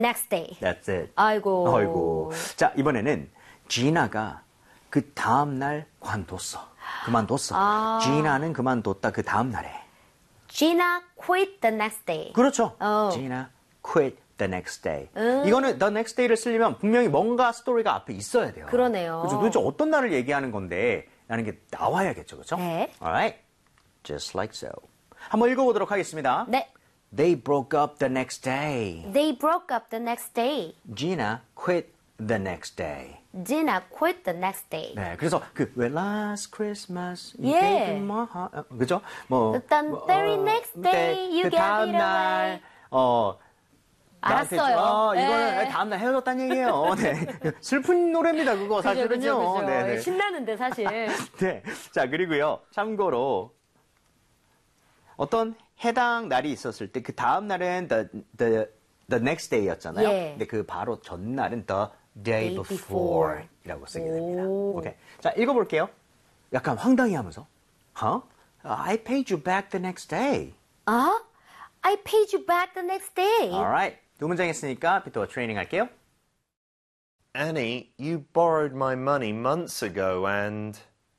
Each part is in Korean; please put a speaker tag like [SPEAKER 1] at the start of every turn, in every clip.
[SPEAKER 1] Next day.
[SPEAKER 2] That's it.
[SPEAKER 1] 아이고.
[SPEAKER 2] 아이고. 자, 이번에는 Gina가 그 다음날 그만뒀어. Gina는 그만뒀다 그 다음날에.
[SPEAKER 1] Gina quit the next day.
[SPEAKER 2] 그렇죠. Gina quit the next day. 이거는 the next day를 쓰려면 분명히 뭔가 스토리가 앞에 있어야 돼요.
[SPEAKER 1] 그러네요.
[SPEAKER 2] 그렇죠. 도대체 어떤 날을 얘기하는 건데 라는 게 나와야겠죠. 그렇죠?
[SPEAKER 1] 네.
[SPEAKER 2] Alright. Just like so. 한번 읽어보도록 하겠습니다.
[SPEAKER 1] 네.
[SPEAKER 2] They broke up the next day.
[SPEAKER 1] They broke up the next day.
[SPEAKER 2] Gina quit the next day.
[SPEAKER 1] Gina quit the next day.
[SPEAKER 2] 네, 그래서 When last Christmas you
[SPEAKER 1] 예.
[SPEAKER 2] gave me my heart. 그죠? 뭐
[SPEAKER 1] 일단 very next day you
[SPEAKER 2] 그
[SPEAKER 1] gave
[SPEAKER 2] 다음
[SPEAKER 1] it
[SPEAKER 2] 날
[SPEAKER 1] away.
[SPEAKER 2] 나한테
[SPEAKER 1] 알았어요.
[SPEAKER 2] 이거는
[SPEAKER 1] 네.
[SPEAKER 2] 다음 날 헤어졌다는 얘기예요. 네. 슬픈 노래입니다. 그거 사실은요.
[SPEAKER 1] 그죠.
[SPEAKER 2] 네, 네.
[SPEAKER 1] 신나는데 사실.
[SPEAKER 2] 네. 자, 그리고요. 참고로 어떤 해당 날이 있었을 때 그 다음 날은 the next day였잖아요.
[SPEAKER 1] 예.
[SPEAKER 2] 근데 그 바로 전날은 the day before이라고 쓰게 됩니다. 오케이. 자, 읽어볼게요. 약간 황당해 하면서. Huh? I paid you back the next day.
[SPEAKER 1] I paid you back the next day.
[SPEAKER 2] Alright. 두 문장 했으니까 비토가 트레이닝 할게요.
[SPEAKER 3] Annie, you borrowed my money months ago and...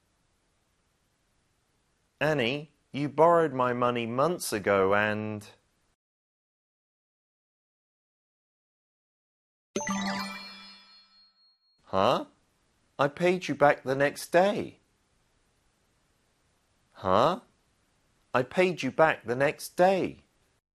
[SPEAKER 3] Annie, you borrowed my money months ago and... Huh? I paid you back the next day. Huh? I paid you back the next day.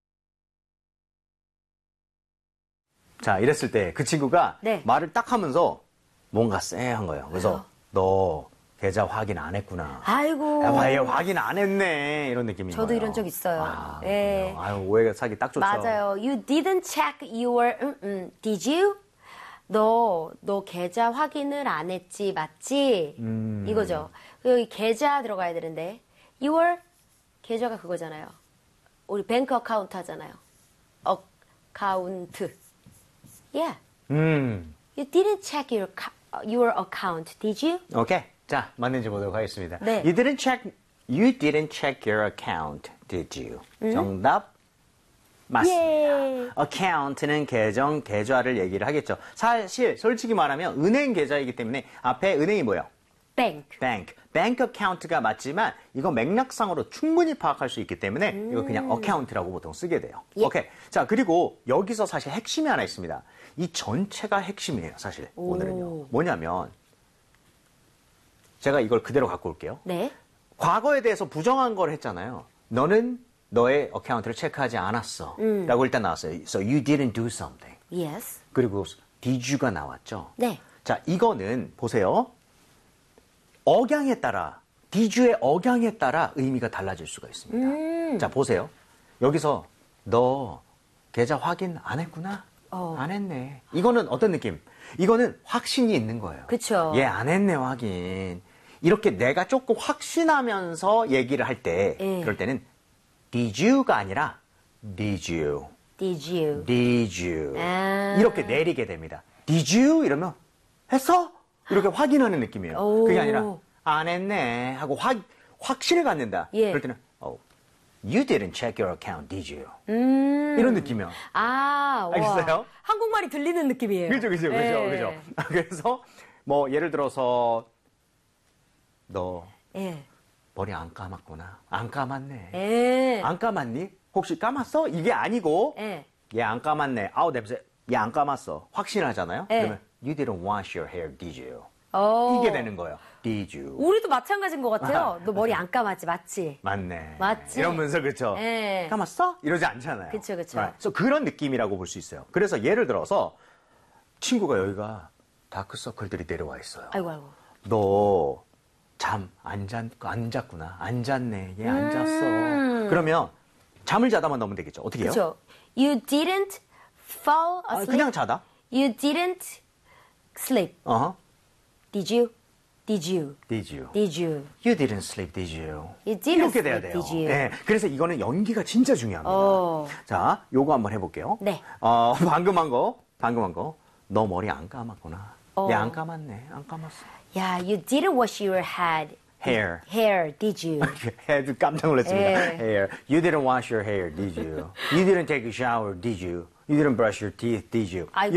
[SPEAKER 2] 자, 이랬을 때 그 친구가
[SPEAKER 1] 네.
[SPEAKER 2] 말을 딱 하면서 뭔가 쎄한 거예요. 그래서 너 계좌 확인 안 했구나.
[SPEAKER 1] 아이고.
[SPEAKER 2] 야, 얘 확인 안 했네. 이런 느낌인 거예요.
[SPEAKER 1] 저도 이런 적 있어요. 예.
[SPEAKER 2] 그래요. 아유, 오해가 사기 딱 좋죠.
[SPEAKER 1] 맞아요. You didn't check your did you? 너 계좌 확인을 안 했지, 맞지? 이거죠. 여기 계좌 들어가야 되는데 your 계좌가 그거잖아요. 우리 뱅크 어카운트 하잖아요. 어카운트. Yeah. You didn't check your account, did you?
[SPEAKER 2] 오케이. 자, 맞는지 보도록 하겠습니다.
[SPEAKER 1] 네.
[SPEAKER 2] You didn't check your account, did you? 정답 맞습니다.
[SPEAKER 1] 예.
[SPEAKER 2] account는 계정, 계좌를 얘기를 하겠죠. 사실 솔직히 말하면 은행 계좌이기 때문에 앞에 은행이 뭐예요?
[SPEAKER 1] Bank.
[SPEAKER 2] bank account가 맞지만 이거 맥락상으로 충분히 파악할 수 있기 때문에 이거 그냥 account라고 보통 쓰게 돼요.
[SPEAKER 1] 예.
[SPEAKER 2] 오케이. 자, 그리고 여기서 사실 핵심이 하나 있습니다. 이 전체가 핵심이에요, 사실. 오늘은요. 뭐냐면 제가 이걸 그대로 갖고 올게요.
[SPEAKER 1] 네.
[SPEAKER 2] 과거에 대해서 부정한 걸 했잖아요. 너는 너의 어카운트를 체크하지 않았어. 라고 일단 나왔어요. So you didn't do something.
[SPEAKER 1] Yes.
[SPEAKER 2] 그리고 did you가 나왔죠.
[SPEAKER 1] 네.
[SPEAKER 2] 자, 이거는 보세요. 억양에 따라, did you의 억양에 따라 의미가 달라질 수가 있습니다. 자, 보세요. 여기서 너 계좌 확인 안 했구나? 안 했네. 이거는 어떤 느낌? 이거는 확신이 있는 거예요.
[SPEAKER 1] 그쵸.
[SPEAKER 2] 얘 안 했네, 확인. 이렇게 내가 조금 확신하면서 얘기를 할 때,
[SPEAKER 1] 예.
[SPEAKER 2] 그럴 때는 did you가 아니라 did you,
[SPEAKER 1] Did you?
[SPEAKER 2] did you.
[SPEAKER 1] 아.
[SPEAKER 2] 이렇게 내리게 됩니다. did you? 이러면 했어? 이렇게 확인하는 느낌이에요.
[SPEAKER 1] 오.
[SPEAKER 2] 그게 아니라 안 했네 하고 확신을 갖는다.
[SPEAKER 1] 예.
[SPEAKER 2] 그럴 때는 you didn't check your account, did you? 이런 느낌이요.
[SPEAKER 1] 와.
[SPEAKER 2] 알겠어요?
[SPEAKER 1] 한국말이 들리는 느낌이에요.
[SPEAKER 2] 그죠.
[SPEAKER 1] 예.
[SPEAKER 2] 그래서 뭐 예를 들어서 너
[SPEAKER 1] 예.
[SPEAKER 2] 머리 안 감았구나. 안 감았네.
[SPEAKER 1] 예.
[SPEAKER 2] 안 감았니? 혹시 감았어? 이게 아니고
[SPEAKER 1] 예.
[SPEAKER 2] 얘 안 감았네. 아우 냄새. 얘 안 감았어. 확신하잖아요.
[SPEAKER 1] 예.
[SPEAKER 2] 그러면 you didn't wash your hair, did you?
[SPEAKER 1] 어.
[SPEAKER 2] 이게 되는 거예요. Did you?
[SPEAKER 1] 우리도 마찬가지인 것 같아요. 너 머리 안 감았지, 맞지?
[SPEAKER 2] 맞네.
[SPEAKER 1] 맞지?
[SPEAKER 2] 이러면서 그렇죠.
[SPEAKER 1] 예.
[SPEAKER 2] 감았어? 이러지 않잖아요.
[SPEAKER 1] 그쵸.
[SPEAKER 2] 그래서 그런 느낌이라고 볼 수 있어요. 그래서 예를 들어서 친구가 여기가 다크서클들이 내려와 있어요.
[SPEAKER 1] 아이고.
[SPEAKER 2] 너 잠 안 잤구나. 안 잤네. 얘 안 잤어. 그러면 잠을 자다만 넣으면 되겠죠. 어떻게 해요?
[SPEAKER 1] 그렇죠. You didn't fall asleep.
[SPEAKER 2] 그냥 자다.
[SPEAKER 1] You didn't sleep. Did you? Did you?
[SPEAKER 2] Did you?
[SPEAKER 1] Did you?
[SPEAKER 2] You didn't sleep, did you?
[SPEAKER 1] You didn't
[SPEAKER 2] 이렇게 돼야
[SPEAKER 1] sleep,
[SPEAKER 2] 돼요.
[SPEAKER 1] did you?
[SPEAKER 2] 네, 그래서 이거는 연기가 진짜 중요합니다. 자, 요거 한번 해볼게요.
[SPEAKER 1] 네.
[SPEAKER 2] 방금 한 거. 너 머리 안 감았구나. 얘 안 감았네. 안 감았어.
[SPEAKER 1] Yeah, you didn't wash your
[SPEAKER 2] Hair.
[SPEAKER 1] Hair, did you?
[SPEAKER 2] 헤드 깜짝 놀랐습니다.
[SPEAKER 1] 예.
[SPEAKER 2] Hair. You didn't wash your hair, did you? You didn't take a shower, did you? You didn't brush your teeth, did you?
[SPEAKER 1] I